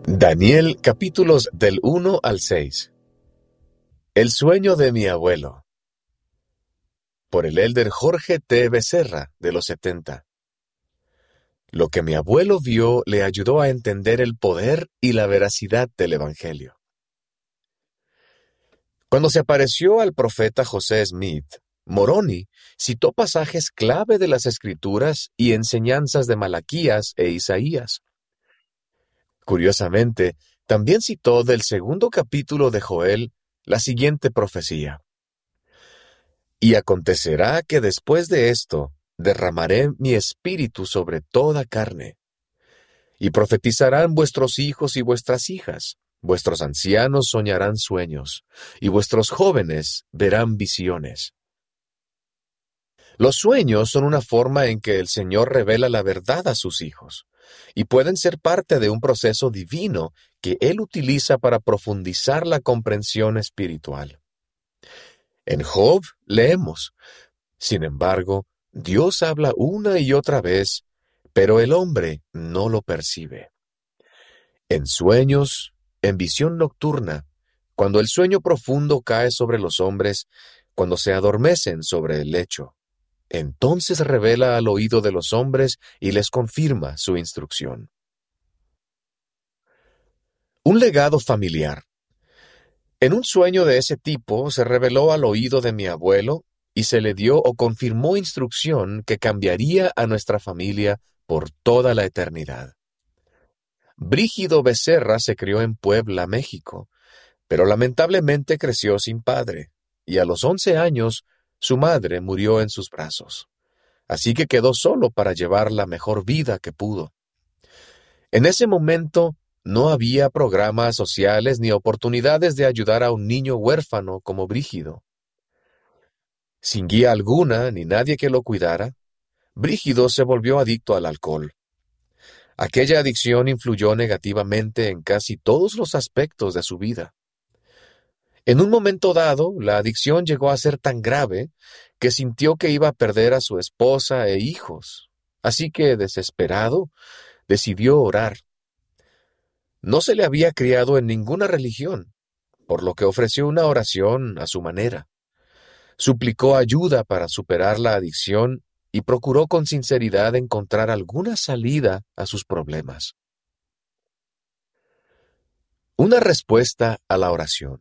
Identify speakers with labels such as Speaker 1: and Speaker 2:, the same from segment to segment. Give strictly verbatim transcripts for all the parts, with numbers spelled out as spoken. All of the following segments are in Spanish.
Speaker 1: Daniel capítulos del uno al seis. El sueño de mi abuelo. Por el elder Jorge T. Becerra, de los setenta. Lo que mi abuelo vio le ayudó a entender el poder y la veracidad del Evangelio. Cuando se apareció al profeta José Smith, Moroni citó pasajes clave de las Escrituras y enseñanzas de Malaquías e Isaías. Curiosamente, también citó del segundo capítulo de Joel la siguiente profecía. Y acontecerá que después de esto derramaré mi espíritu sobre toda carne. Y profetizarán vuestros hijos y vuestras hijas, vuestros ancianos soñarán sueños, y vuestros jóvenes verán visiones. Los sueños son una forma en que el Señor revela la verdad a sus hijos, y pueden ser parte de un proceso divino que Él utiliza para profundizar la comprensión espiritual. En Job leemos, sin embargo, Dios habla una y otra vez, pero el hombre no lo percibe. En sueños, en visión nocturna, cuando el sueño profundo cae sobre los hombres, cuando se adormecen sobre el lecho, entonces revela al oído de los hombres y les confirma su instrucción. Un legado familiar. En un sueño de ese tipo se reveló al oído de mi abuelo y se le dio o confirmó instrucción que cambiaría a nuestra familia por toda la eternidad. Brígido Becerra se crió en Puebla, México, pero lamentablemente creció sin padre, y a los once años su madre murió en sus brazos, así que quedó solo para llevar la mejor vida que pudo. En ese momento no había programas sociales ni oportunidades de ayudar a un niño huérfano como Brígido. Sin guía alguna ni nadie que lo cuidara, Brígido se volvió adicto al alcohol. Aquella adicción influyó negativamente en casi todos los aspectos de su vida. En un momento dado, la adicción llegó a ser tan grave que sintió que iba a perder a su esposa e hijos. Así que, desesperado, decidió orar. No se le había criado en ninguna religión, por lo que ofreció una oración a su manera. Suplicó ayuda para superar la adicción y procuró con sinceridad encontrar alguna salida a sus problemas. Una respuesta a la oración.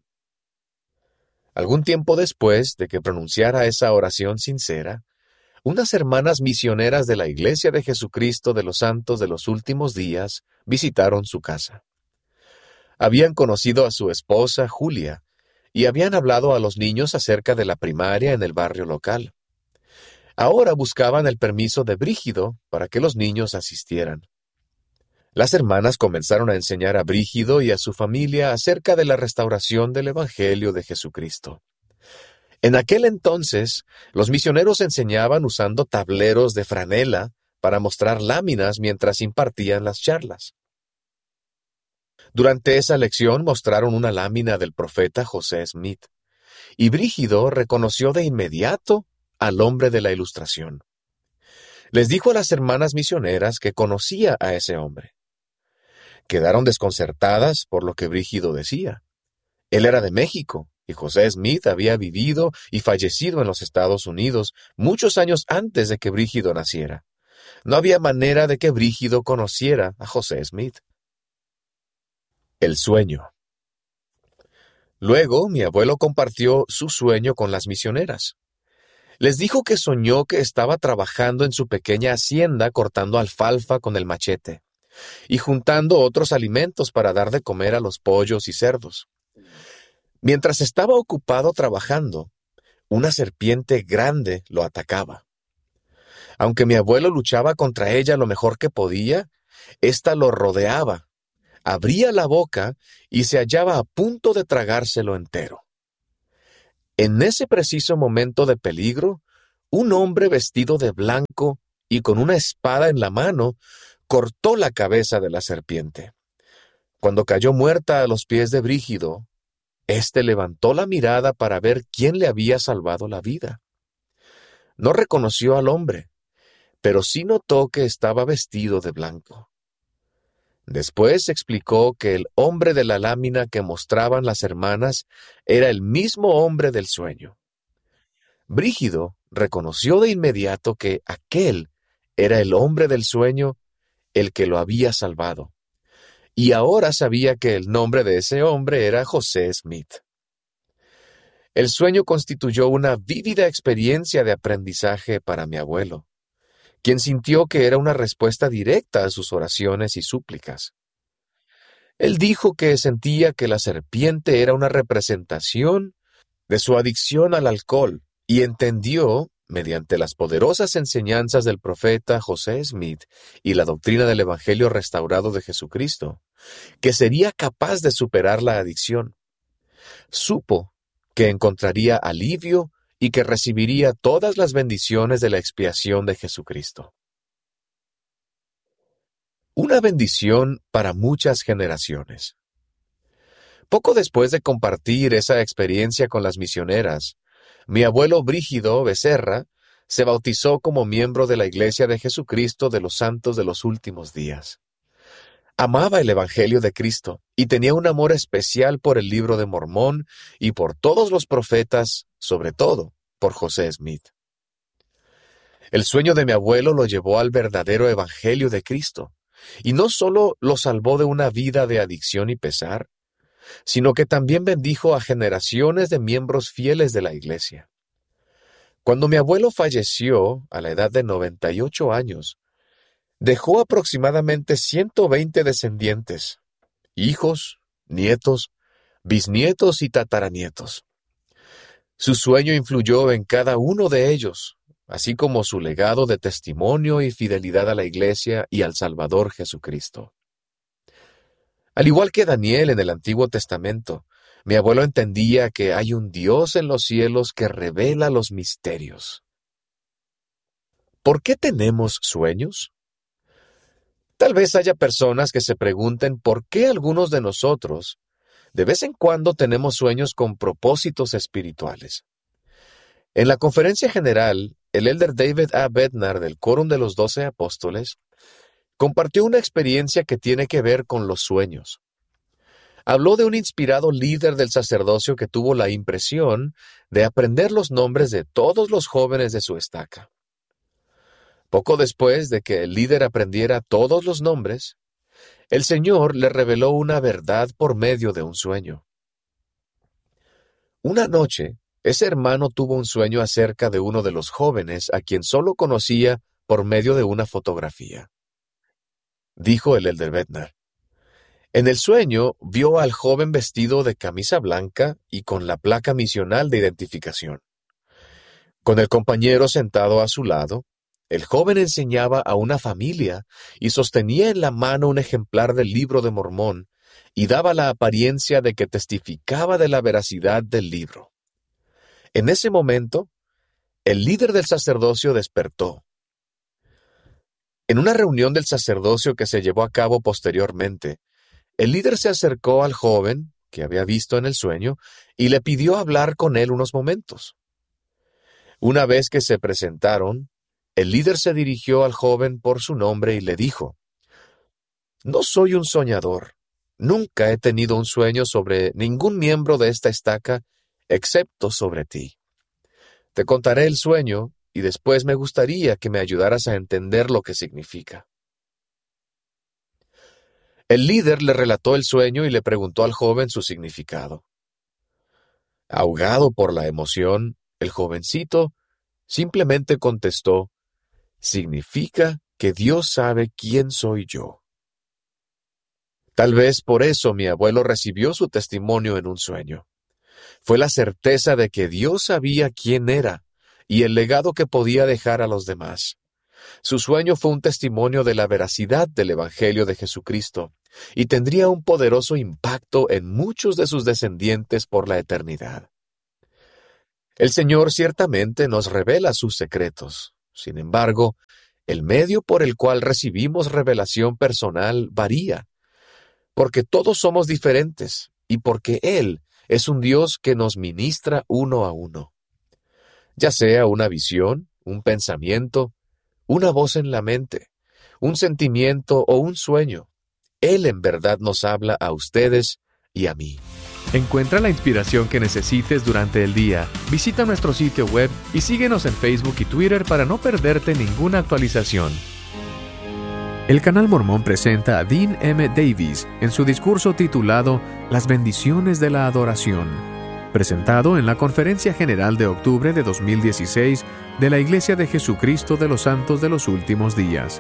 Speaker 1: Algún tiempo después de que pronunciara esa oración sincera, unas hermanas misioneras de la Iglesia de Jesucristo de los Santos de los Últimos Días visitaron su casa. Habían conocido a su esposa, Julia, y habían hablado a los niños acerca de la primaria en el barrio local. Ahora buscaban el permiso de Brígido para que los niños asistieran. Las hermanas comenzaron a enseñar a Brígido y a su familia acerca de la restauración del Evangelio de Jesucristo. En aquel entonces, los misioneros enseñaban usando tableros de franela para mostrar láminas mientras impartían las charlas. Durante esa lección mostraron una lámina del profeta José Smith, y Brígido reconoció de inmediato al hombre de la ilustración. Les dijo a las hermanas misioneras que conocía a ese hombre. Quedaron desconcertadas por lo que Brígido decía. Él era de México, y José Smith había vivido y fallecido en los Estados Unidos muchos años antes de que Brígido naciera. No había manera de que Brígido conociera a José Smith. El sueño. Luego, mi abuelo compartió su sueño con las misioneras. Les dijo que soñó que estaba trabajando en su pequeña hacienda cortando alfalfa con el machete y juntando otros alimentos para dar de comer a los pollos y cerdos. Mientras estaba ocupado trabajando, una serpiente grande lo atacaba. Aunque mi abuelo luchaba contra ella lo mejor que podía, ésta lo rodeaba, abría la boca y se hallaba a punto de tragárselo entero. En ese preciso momento de peligro, un hombre vestido de blanco y con una espada en la mano cortó la cabeza de la serpiente. Cuando cayó muerta a los pies de Brígido, éste levantó la mirada para ver quién le había salvado la vida. No reconoció al hombre, pero sí notó que estaba vestido de blanco. Después explicó que el hombre de la lámina que mostraban las hermanas era el mismo hombre del sueño. Brígido reconoció de inmediato que aquel era el hombre del sueño el que lo había salvado, y ahora sabía que el nombre de ese hombre era José Smith. El sueño constituyó una vívida experiencia de aprendizaje para mi abuelo, quien sintió que era una respuesta directa a sus oraciones y súplicas. Él dijo que sentía que la serpiente era una representación de su adicción al alcohol y entendió, mediante las poderosas enseñanzas del profeta José Smith y la doctrina del Evangelio restaurado de Jesucristo, que sería capaz de superar la adicción. Supo que encontraría alivio y que recibiría todas las bendiciones de la expiación de Jesucristo. Una bendición para muchas generaciones. Poco después de compartir esa experiencia con las misioneras, mi abuelo Brígido Becerra se bautizó como miembro de la Iglesia de Jesucristo de los Santos de los Últimos Días. Amaba el Evangelio de Cristo y tenía un amor especial por el Libro de Mormón y por todos los profetas, sobre todo por José Smith. El sueño de mi abuelo lo llevó al verdadero Evangelio de Cristo, y no solo lo salvó de una vida de adicción y pesar, sino que también bendijo a generaciones de miembros fieles de la Iglesia. Cuando mi abuelo falleció a la edad de noventa y ocho años, dejó aproximadamente ciento veinte descendientes, hijos, nietos, bisnietos y tataranietos. Su sueño influyó en cada uno de ellos, así como su legado de testimonio y fidelidad a la Iglesia y al Salvador Jesucristo. Al igual que Daniel en el Antiguo Testamento, mi abuelo entendía que hay un Dios en los cielos que revela los misterios. ¿Por qué tenemos sueños? Tal vez haya personas que se pregunten por qué algunos de nosotros, de vez en cuando, tenemos sueños con propósitos espirituales. En la conferencia general, el elder David A. Bednar del Quórum de los Doce Apóstoles compartió una experiencia que tiene que ver con los sueños. Habló de un inspirado líder del sacerdocio que tuvo la impresión de aprender los nombres de todos los jóvenes de su estaca. Poco después de que el líder aprendiera todos los nombres, el Señor le reveló una verdad por medio de un sueño. Una noche, ese hermano tuvo un sueño acerca de uno de los jóvenes a quien solo conocía por medio de una fotografía. Dijo el elder Bednar. En el sueño vio al joven vestido de camisa blanca y con la placa misional de identificación. Con el compañero sentado a su lado, el joven enseñaba a una familia y sostenía en la mano un ejemplar del Libro de Mormón y daba la apariencia de que testificaba de la veracidad del libro. En ese momento, el líder del sacerdocio despertó. En una reunión del sacerdocio que se llevó a cabo posteriormente, el líder se acercó al joven, que había visto en el sueño, y le pidió hablar con él unos momentos. Una vez que se presentaron, el líder se dirigió al joven por su nombre y le dijo: «No soy un soñador. Nunca he tenido un sueño sobre ningún miembro de esta estaca, excepto sobre ti. Te contaré el sueño y después me gustaría que me ayudaras a entender lo que significa». El líder le relató el sueño y le preguntó al joven su significado. Ahogado por la emoción, el jovencito simplemente contestó: «Significa que Dios sabe quién soy yo». Tal vez por eso mi abuelo recibió su testimonio en un sueño. Fue la certeza de que Dios sabía quién era y el legado que podía dejar a los demás. Su sueño fue un testimonio de la veracidad del Evangelio de Jesucristo y tendría un poderoso impacto en muchos de sus descendientes por la eternidad. El Señor ciertamente nos revela sus secretos. Sin embargo, el medio por el cual recibimos revelación personal varía, porque todos somos diferentes y porque Él es un Dios que nos ministra uno a uno. Ya sea una visión, un pensamiento, una voz en la mente, un sentimiento o un sueño, Él en verdad nos habla a ustedes y a mí.
Speaker 2: Encuentra la inspiración que necesites durante el día. Visita nuestro sitio web y síguenos en Facebook y Twitter para no perderte ninguna actualización. El Canal Mormón presenta a Dean M. Davis en su discurso titulado Las bendiciones de la adoración, presentado en la Conferencia General de octubre de dos mil dieciséis de la Iglesia de Jesucristo de los Santos de los Últimos Días.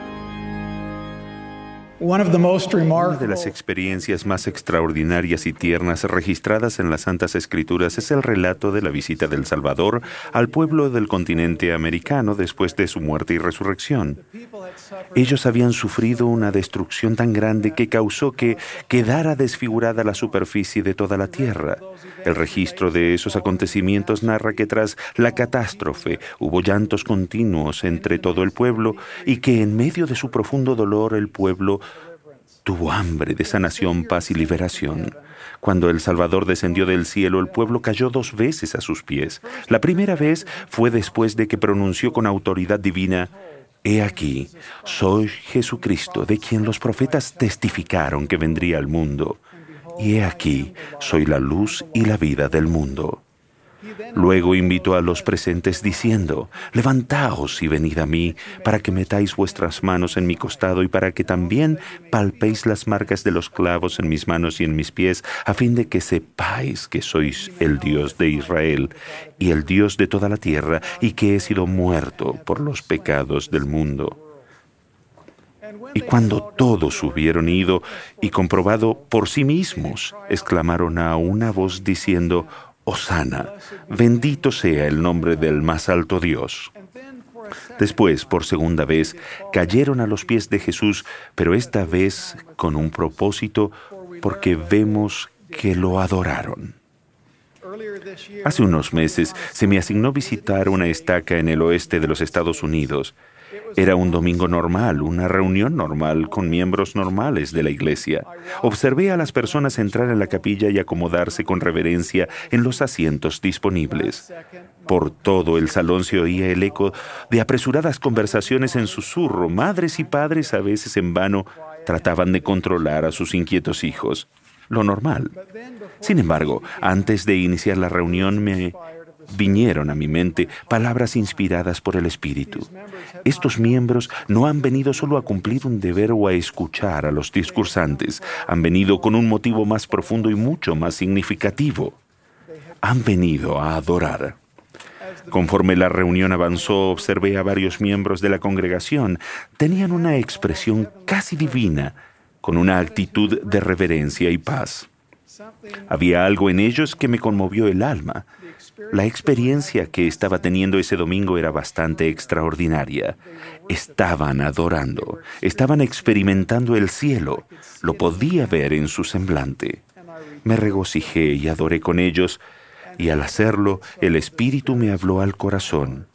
Speaker 3: Una de las experiencias más extraordinarias y tiernas registradas en las Santas Escrituras es el relato de la visita del Salvador al pueblo del continente americano después de su muerte y resurrección. Ellos habían sufrido una destrucción tan grande que causó que quedara desfigurada la superficie de toda la tierra. El registro de esos acontecimientos narra que tras la catástrofe hubo llantos continuos entre todo el pueblo y que en medio de su profundo dolor el pueblo tuvo hambre de sanación, paz y liberación. Cuando el Salvador descendió del cielo, el pueblo cayó dos veces a sus pies. La primera vez fue después de que pronunció con autoridad divina: «He aquí, soy Jesucristo, de quien los profetas testificaron que vendría al mundo. Y he aquí, soy la luz y la vida del mundo». Luego invitó a los presentes diciendo: «Levantaos y venid a mí, para que metáis vuestras manos en mi costado y para que también palpéis las marcas de los clavos en mis manos y en mis pies, a fin de que sepáis que sois el Dios de Israel y el Dios de toda la tierra, y que he sido muerto por los pecados del mundo». Y cuando todos hubieron ido y comprobado por sí mismos, exclamaron a una voz diciendo: «Hosana, bendito sea el nombre del más alto Dios». Después, por segunda vez, cayeron a los pies de Jesús, pero esta vez con un propósito, porque vemos que lo adoraron. Hace unos meses se me asignó visitar una estaca en el oeste de los Estados Unidos. Era un domingo normal, una reunión normal con miembros normales de la iglesia. Observé a las personas entrar en la capilla y acomodarse con reverencia en los asientos disponibles. Por todo el salón se oía el eco de apresuradas conversaciones en susurro. Madres y padres, a veces en vano, trataban de controlar a sus inquietos hijos. Lo normal. Sin embargo, antes de iniciar la reunión me vinieron a mi mente palabras inspiradas por el Espíritu. Estos miembros no han venido solo a cumplir un deber o a escuchar a los discursantes. Han venido con un motivo más profundo y mucho más significativo. Han venido a adorar. Conforme la reunión avanzó, observé a varios miembros de la congregación. Tenían una expresión casi divina, con una actitud de reverencia y paz. Había algo en ellos que me conmovió el alma. La experiencia que estaba teniendo ese domingo era bastante extraordinaria. Estaban adorando, estaban experimentando el cielo. Lo podía ver en su semblante. Me regocijé y adoré con ellos, y al hacerlo, el Espíritu me habló al corazón.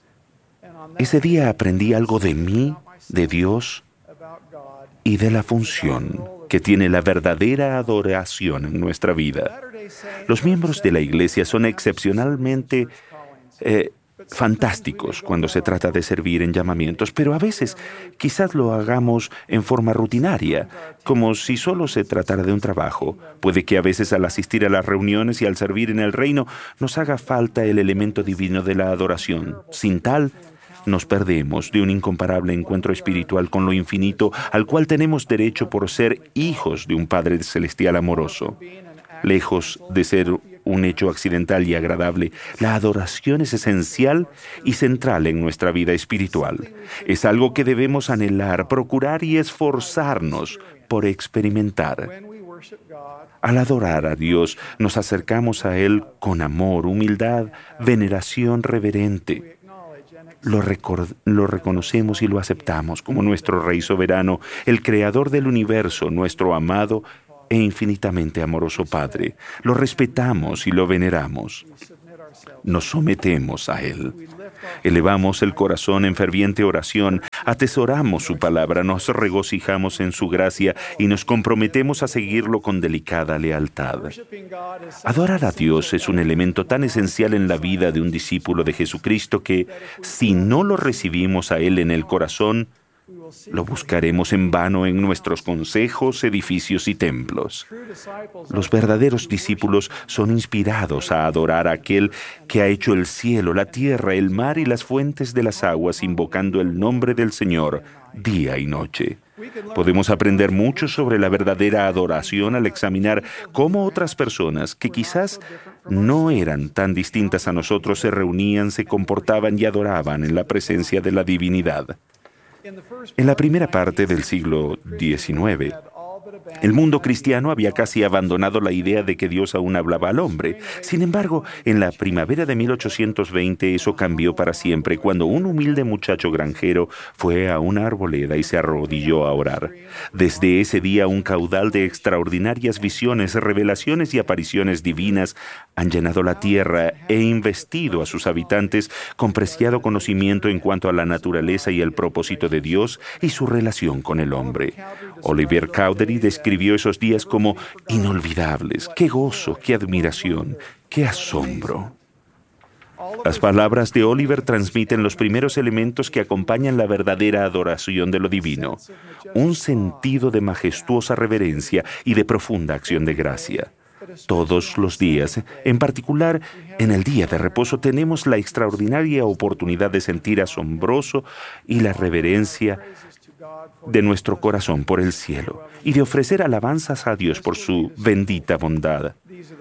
Speaker 3: Ese día aprendí algo de mí, de Dios y de la función que tiene la verdadera adoración en nuestra vida. Los miembros de la iglesia son excepcionalmente eh, fantásticos cuando se trata de servir en llamamientos, pero a veces quizás lo hagamos en forma rutinaria, como si solo se tratara de un trabajo. Puede que a veces al asistir a las reuniones y al servir en el reino nos haga falta el elemento divino de la adoración. Sin tal, nos perdemos de un incomparable encuentro espiritual con lo infinito al cual tenemos derecho por ser hijos de un Padre celestial amoroso. Lejos de ser un hecho accidental y agradable, la adoración es esencial y central en nuestra vida espiritual. Es algo que debemos anhelar, procurar y esforzarnos por experimentar. Al adorar a Dios, nos acercamos a Él con amor, humildad, veneración reverente. Lo, record- lo reconocemos y lo aceptamos como nuestro Rey soberano, el Creador del universo, nuestro amado e infinitamente amoroso Padre. Lo respetamos y lo veneramos. Nos sometemos a Él. Elevamos el corazón en ferviente oración, atesoramos su palabra, nos regocijamos en su gracia y nos comprometemos a seguirlo con delicada lealtad. Adorar a Dios es un elemento tan esencial en la vida de un discípulo de Jesucristo que, si no lo recibimos a Él en el corazón, Lo buscaremos en vano en nuestros consejos, edificios y templos. Los verdaderos discípulos son inspirados a adorar a aquel que ha hecho el cielo, la tierra, el mar y las fuentes de las aguas, invocando el nombre del Señor día y noche. Podemos aprender mucho sobre la verdadera adoración al examinar cómo otras personas, que quizás no eran tan distintas a nosotros, se reunían, se comportaban y adoraban en la presencia de la divinidad. En la primera parte del siglo diecinueve, el mundo cristiano había casi abandonado la idea de que Dios aún hablaba al hombre. Sin embargo, en la primavera de mil ochocientos veinte eso cambió para siempre cuando un humilde muchacho granjero fue a una arboleda y se arrodilló a orar. Desde ese día, un caudal de extraordinarias visiones, revelaciones y apariciones divinas han llenado la tierra e investido a sus habitantes con preciado conocimiento en cuanto a la naturaleza y el propósito de Dios y su relación con el hombre. Oliver Cowdery describió esos días como inolvidables. ¡Qué gozo, qué admiración, qué asombro! Las palabras de Oliver transmiten los primeros elementos que acompañan la verdadera adoración de lo divino: un sentido de majestuosa reverencia y de profunda acción de gracia. Todos los días, en particular en el día de reposo, tenemos la extraordinaria oportunidad de sentir asombroso y la reverencia de nuestro corazón por el cielo y de ofrecer alabanzas a Dios por su bendita bondad.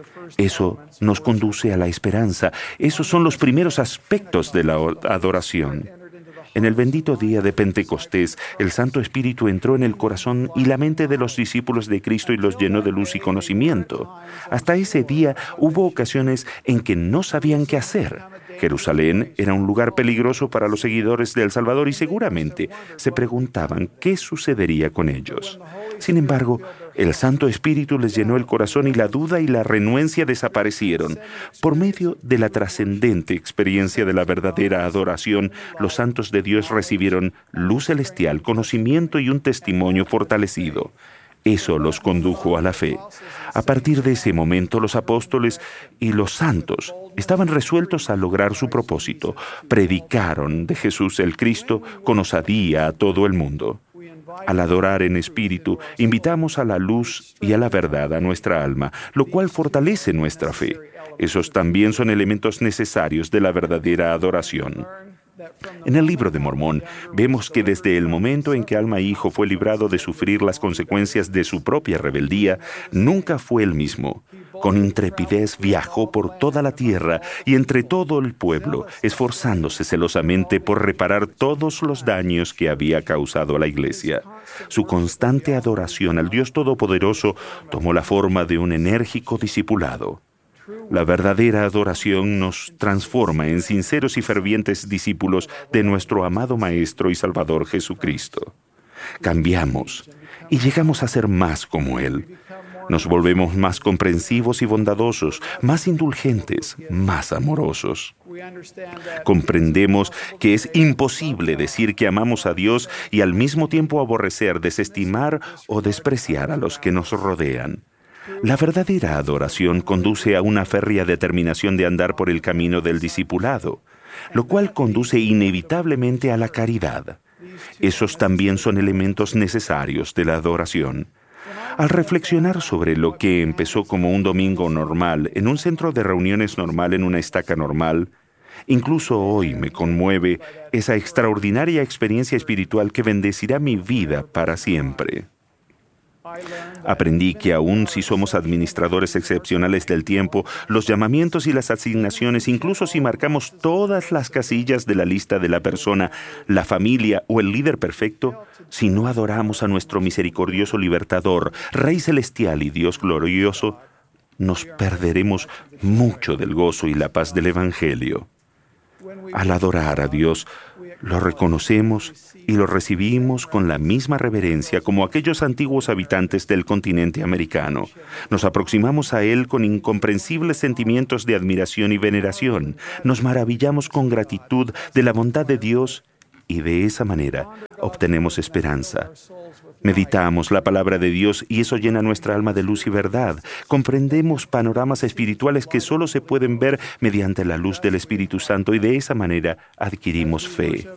Speaker 3: Eso nos conduce a la esperanza. Esos son los primeros aspectos de la adoración. En el bendito día de Pentecostés, el Santo Espíritu entró en el corazón y la mente de los discípulos de Cristo y los llenó de luz y conocimiento. Hasta ese día hubo ocasiones en que no sabían qué hacer. Jerusalén era un lugar peligroso para los seguidores del Salvador y seguramente se preguntaban qué sucedería con ellos. Sin embargo, el Santo Espíritu les llenó el corazón y la duda y la renuencia desaparecieron. Por medio de la trascendente experiencia de la verdadera adoración, los santos de Dios recibieron luz celestial, conocimiento y un testimonio fortalecido. Eso los condujo a la fe. A partir de ese momento, los apóstoles y los santos estaban resueltos a lograr su propósito. Predicaron de Jesús el Cristo con osadía a todo el mundo. Al adorar en espíritu, invitamos a la luz y a la verdad a nuestra alma, lo cual fortalece nuestra fe. Esos también son elementos necesarios de la verdadera adoración. En el Libro de Mormón vemos que desde el momento en que Alma Hijo fue librado de sufrir las consecuencias de su propia rebeldía, nunca fue el mismo. Con intrepidez viajó por toda la tierra y entre todo el pueblo, esforzándose celosamente por reparar todos los daños que había causado a la iglesia. Su constante adoración al Dios Todopoderoso tomó la forma de un enérgico discipulado. La verdadera adoración nos transforma en sinceros y fervientes discípulos de nuestro amado Maestro y Salvador Jesucristo. Cambiamos y llegamos a ser más como Él. Nos volvemos más comprensivos y bondadosos, más indulgentes, más amorosos. Comprendemos que es imposible decir que amamos a Dios y al mismo tiempo aborrecer, desestimar o despreciar a los que nos rodean. La verdadera adoración conduce a una férrea determinación de andar por el camino del discipulado, lo cual conduce inevitablemente a la caridad. Esos también son elementos necesarios de la adoración. Al reflexionar sobre lo que empezó como un domingo normal, en un centro de reuniones normal, en una estaca normal, incluso hoy me conmueve esa extraordinaria experiencia espiritual que bendecirá mi vida para siempre. Aprendí que aun si somos administradores excepcionales del tiempo, los llamamientos y las asignaciones, incluso si marcamos todas las casillas de la lista de la persona, la familia o el líder perfecto, si no adoramos a nuestro misericordioso libertador, Rey celestial y Dios glorioso, nos perderemos mucho del gozo y la paz del Evangelio. Al adorar a Dios, lo reconocemos y lo recibimos con la misma reverencia como aquellos antiguos habitantes del continente americano. Nos aproximamos a Él con incomprensibles sentimientos de admiración y veneración. Nos maravillamos con gratitud de la bondad de Dios y de esa manera obtenemos esperanza. Meditamos la palabra de Dios y eso llena nuestra alma de luz y verdad. Comprendemos panoramas espirituales que solo se pueden ver mediante la luz del Espíritu Santo y de esa manera adquirimos fe.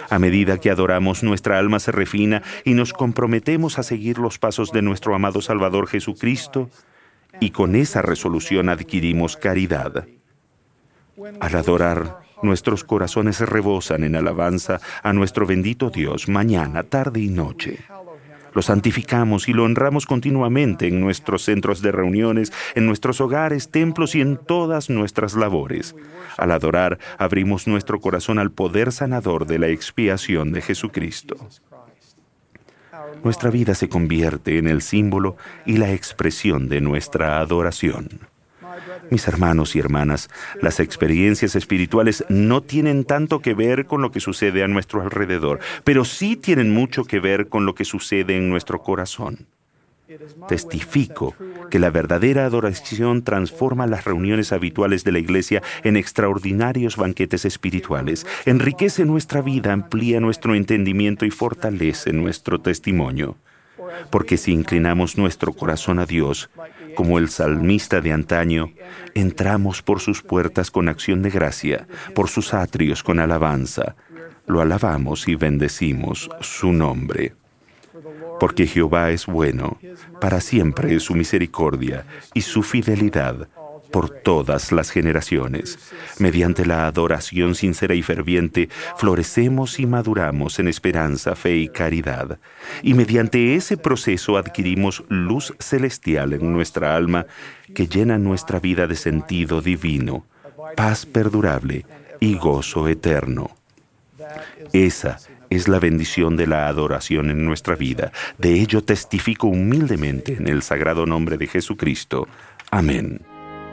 Speaker 3: A medida que adoramos, nuestra alma se refina y nos comprometemos a seguir los pasos de nuestro amado Salvador Jesucristo, y con esa resolución adquirimos caridad. Al adorar, nuestros corazones rebosan en alabanza a nuestro bendito Dios mañana, tarde y noche. Lo santificamos y lo honramos continuamente en nuestros centros de reuniones, en nuestros hogares, templos y en todas nuestras labores. Al adorar, abrimos nuestro corazón al poder sanador de la expiación de Jesucristo. Nuestra vida se convierte en el símbolo y la expresión de nuestra adoración. Mis hermanos y hermanas, las experiencias espirituales no tienen tanto que ver con lo que sucede a nuestro alrededor, pero sí tienen mucho que ver con lo que sucede en nuestro corazón. Testifico que la verdadera adoración transforma las reuniones habituales de la Iglesia en extraordinarios banquetes espirituales, enriquece nuestra vida, amplía nuestro entendimiento y fortalece nuestro testimonio. Porque si inclinamos nuestro corazón a Dios, como el salmista de antaño, entramos por sus puertas con acción de gracia, por sus atrios con alabanza. Lo alabamos y bendecimos su nombre. Porque Jehová es bueno, para siempre es su misericordia y su fidelidad por todas las generaciones. Mediante la adoración sincera y ferviente, florecemos y maduramos en esperanza, fe y caridad. Y mediante ese proceso adquirimos luz celestial en nuestra alma que llena nuestra vida de sentido divino, paz perdurable y gozo eterno. Esa es la bendición de la adoración en nuestra vida. De ello testifico humildemente en el sagrado nombre de Jesucristo. Amén.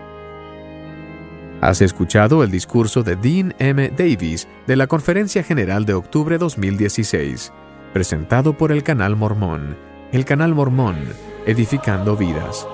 Speaker 2: Has escuchado el discurso de Dean M. Davis de la Conferencia General de octubre dos mil dieciséis, presentado por el Canal Mormón. El Canal Mormón, edificando vidas.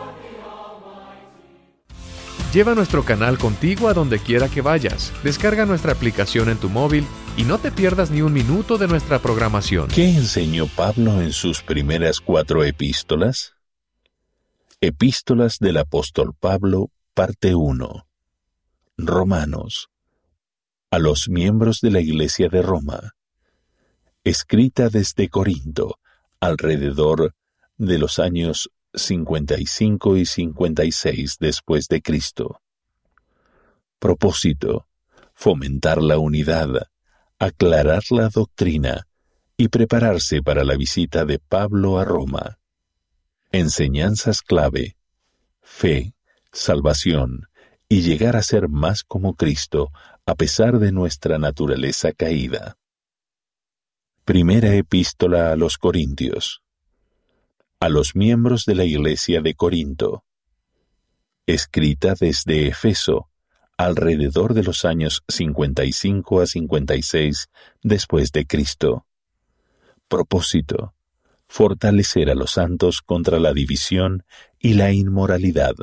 Speaker 2: Lleva nuestro canal contigo a donde quiera que vayas. Descarga nuestra aplicación en tu móvil y no te pierdas ni un minuto de nuestra programación.
Speaker 4: ¿Qué enseñó Pablo en sus primeras cuatro epístolas? Epístolas del apóstol Pablo, parte uno. Romanos. A los miembros de la Iglesia de Roma. Escrita desde Corinto, alrededor de los años cincuenta y cinco y cincuenta y seis después de Cristo. Propósito: fomentar la unidad, aclarar la doctrina y prepararse para la visita de Pablo a Roma. Enseñanzas clave: fe, salvación y llegar a ser más como Cristo a pesar de nuestra naturaleza caída. Primera epístola a los Corintios. A los miembros de la Iglesia de Corinto. Escrita desde Efeso, alrededor de los años cincuenta y cinco a cincuenta y seis después de Cristo. Propósito: fortalecer a los santos contra la división y la inmoralidad.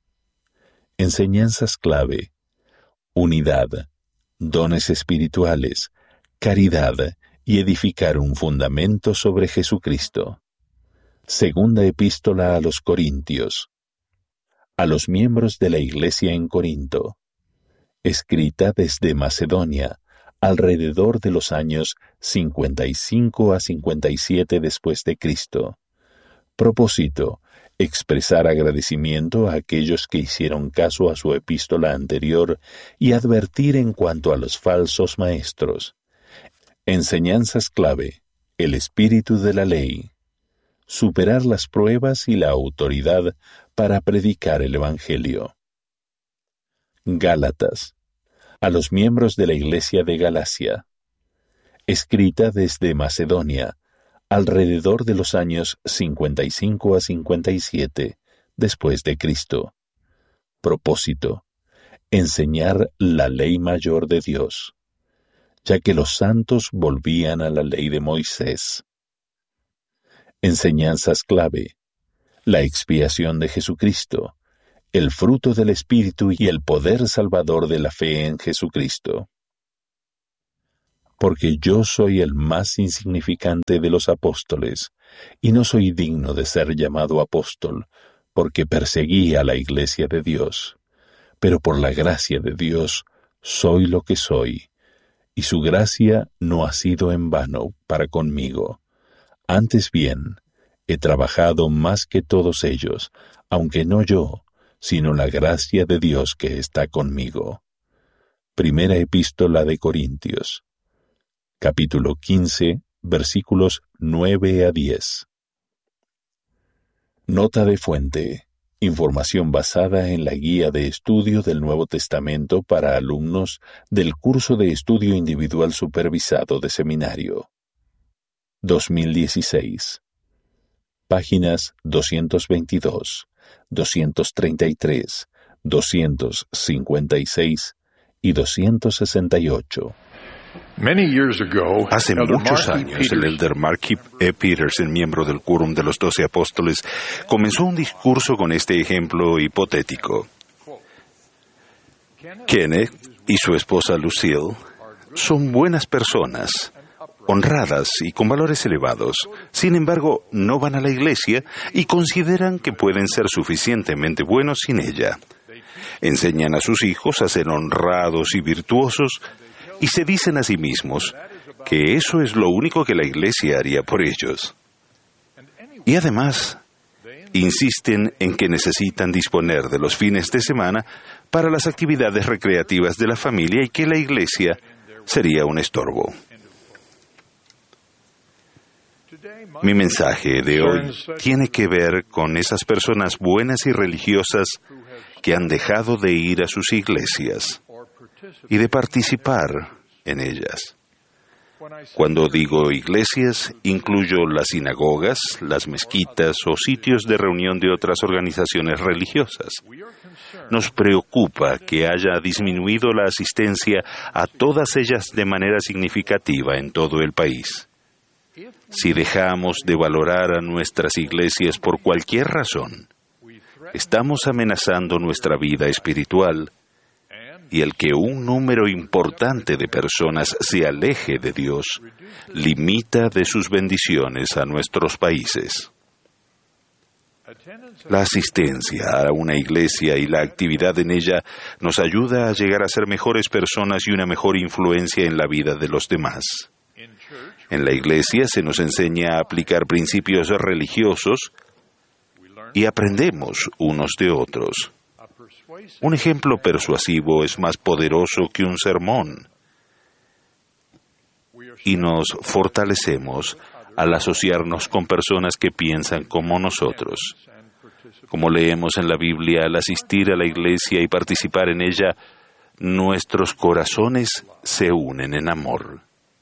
Speaker 4: Enseñanzas clave: unidad, dones espirituales, caridad y edificar un fundamento sobre Jesucristo. Segunda epístola a los Corintios. A los miembros de la Iglesia en Corinto. Escrita desde Macedonia, alrededor de los años cincuenta y cinco a cincuenta y siete después de Cristo. Propósito: expresar agradecimiento a aquellos que hicieron caso a su epístola anterior y advertir en cuanto a los falsos maestros. Enseñanzas clave: el espíritu de la ley. Superar las pruebas y la autoridad para predicar el Evangelio. Gálatas. A los miembros de la Iglesia de Galacia. Escrita desde Macedonia, alrededor de los años cincuenta y cinco a cincuenta y siete después de Cristo. Propósito: enseñar la ley mayor de Dios, ya que los santos volvían a la ley de Moisés. Enseñanzas clave: la expiación de Jesucristo, el fruto del Espíritu y el poder salvador de la fe en Jesucristo. Porque yo soy el más insignificante de los apóstoles, y no soy digno de ser llamado apóstol, porque perseguí a la Iglesia de Dios. Pero por la gracia de Dios soy lo que soy, y su gracia no ha sido en vano para conmigo. Antes bien, he trabajado más que todos ellos, aunque no yo, sino la gracia de Dios que está conmigo. Primera Epístola de Corintios, capítulo quince, versículos nueve a diez. Nota de fuente. Información basada en la Guía de Estudio del Nuevo Testamento para alumnos del curso de estudio individual supervisado de seminario. dos mil dieciséis. Páginas doscientos veintidós, doscientos treinta y tres, doscientos cincuenta y seis y doscientos sesenta y ocho.
Speaker 3: Hace muchos años, el elder Mark E. Peterson, miembro del Quórum de los Doce Apóstoles, comenzó un discurso con este ejemplo hipotético. Kenneth y su esposa Lucille son buenas personas, honradas y con valores elevados. Sin embargo, no van a la iglesia y consideran que pueden ser suficientemente buenos sin ella. Enseñan a sus hijos a ser honrados y virtuosos, y se dicen a sí mismos que eso es lo único que la iglesia haría por ellos. Y además, insisten en que necesitan disponer de los fines de semana para las actividades recreativas de la familia y que la iglesia sería un estorbo. Mi mensaje de hoy tiene que ver con esas personas buenas y religiosas que han dejado de ir a sus iglesias y de participar en ellas. Cuando digo iglesias, incluyo las sinagogas, las mezquitas o sitios de reunión de otras organizaciones religiosas. Nos preocupa que haya disminuido la asistencia a todas ellas de manera significativa en todo el país. Si dejamos de valorar a nuestras iglesias por cualquier razón, estamos amenazando nuestra vida espiritual y el que un número importante de personas se aleje de Dios limita de sus bendiciones a nuestros países. La asistencia a una iglesia y la actividad en ella nos ayuda a llegar a ser mejores personas y una mejor influencia en la vida de los demás. En la iglesia se nos enseña a aplicar principios religiosos y aprendemos unos de otros. Un ejemplo persuasivo es más poderoso que un sermón, y nos fortalecemos al asociarnos con personas que piensan como nosotros. Como leemos en la Biblia, al asistir a la iglesia y participar en ella, nuestros corazones se unen en amor.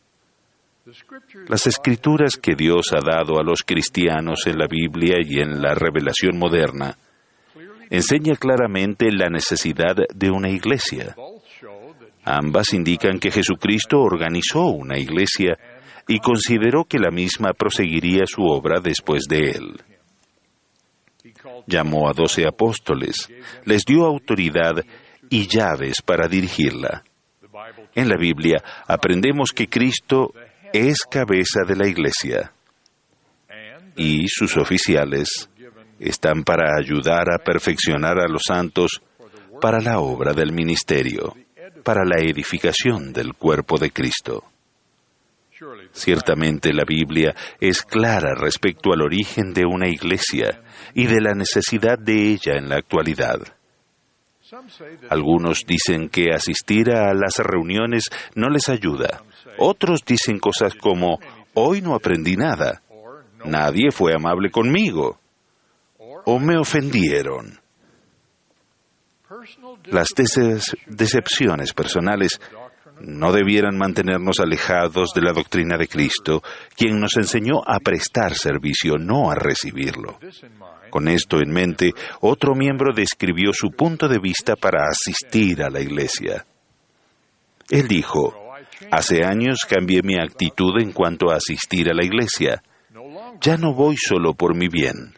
Speaker 3: Las escrituras que Dios ha dado a los cristianos en la Biblia y en la revelación moderna enseña claramente la necesidad de una iglesia. Ambas indican que Jesucristo organizó una iglesia y consideró que la misma proseguiría su obra después de él. Llamó a doce apóstoles, les dio autoridad y llaves para dirigirla. En la Biblia aprendemos que Cristo es cabeza de la iglesia y sus oficiales están para ayudar a perfeccionar a los santos para la obra del ministerio, para la edificación del cuerpo de Cristo. Ciertamente la Biblia es clara respecto al origen de una iglesia y de la necesidad de ella en la actualidad. Algunos dicen que asistir a las reuniones no les ayuda. Otros dicen cosas como, hoy no aprendí nada, nadie fue amable conmigo, o me ofendieron. Las des- decepciones personales no debieran mantenernos alejados de la doctrina de Cristo, quien nos enseñó a prestar servicio, no a recibirlo. Con esto en mente, otro miembro describió su punto de vista para asistir a la iglesia. Él dijo, hace años cambié mi actitud en cuanto a asistir a la iglesia. Ya no voy solo por mi bien.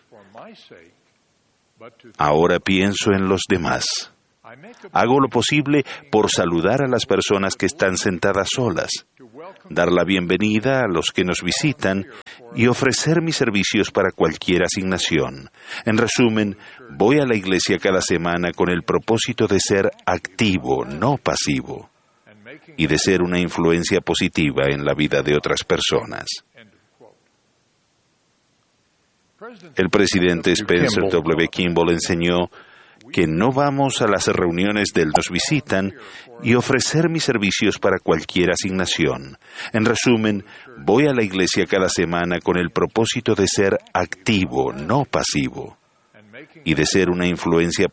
Speaker 3: Ahora pienso en los demás. Hago lo posible por saludar a las personas que están sentadas solas, dar la bienvenida a los que nos visitan y ofrecer mis servicios para cualquier asignación. En resumen, voy a la iglesia cada semana con el propósito de ser activo, no pasivo. y de ser una influencia positiva en la vida de otras personas. El presidente Spencer W. Kimball enseñó que no vamos a las reuniones del nos visitan y ofrecer mis servicios para cualquier asignación. En resumen, voy a la iglesia cada semana con el propósito de ser activo, no pasivo, y de ser una influencia